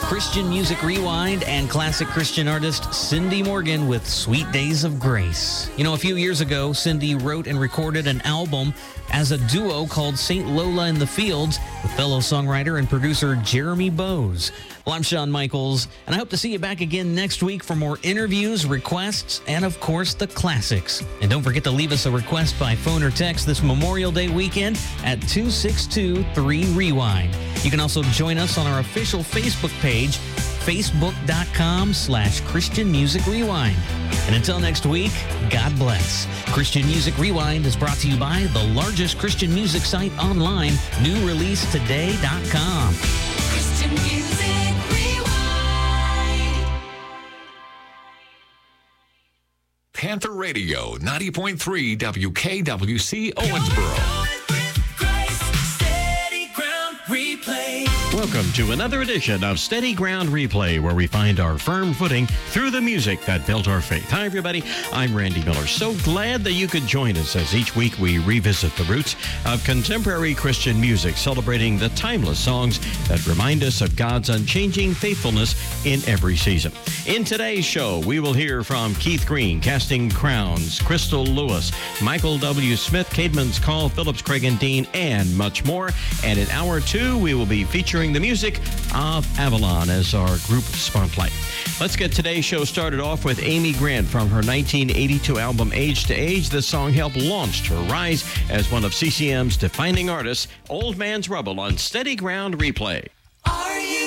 Christian Music Rewind and classic Christian artist Cindy Morgan with Sweet Days of Grace. You know, a few years ago, Cindy wrote and recorded an album as a duo called St. Lola in the Fields with fellow songwriter and producer Jeremy Bowes. Well, I'm Shawn Michaels, and I hope to see you back again next week for more interviews, requests, and of course, the classics. And don't forget to leave us a request by phone or text this Memorial Day weekend at 262-3REWIND. You can also join us on our official Facebook page, facebook.com/Christian Music Rewind. And until next week, God bless. Christian Music Rewind is brought to you by the largest Christian music site online, newreleasetoday.com. Christian Music Rewind. Panther Radio, 90.3 WKWC Owensboro. Welcome to another edition of Steady Ground Replay, where we find our firm footing through the music that built our faith. Hi, everybody. I'm Randy Miller. So glad that you could join us as each week we revisit the roots of contemporary Christian music, celebrating the timeless songs that remind us of God's unchanging faithfulness in every season. In today's show, we will hear from Keith Green, Casting Crowns, Crystal Lewis, Michael W. Smith, Caedmon's Call, Phillips, Craig and Dean, and much more. And in hour two, we will be featuring the music of Avalon as our group spotlight. Let's get today's show started off with Amy Grant from her 1982 album Age to Age. This song helped launch her rise as one of CCM's defining artists, Old Man's Rubble on Steady Ground Replay.